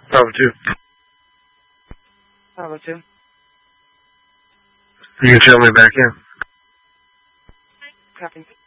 Bravo 2. Bravo 2. You can tell me back in. Copy.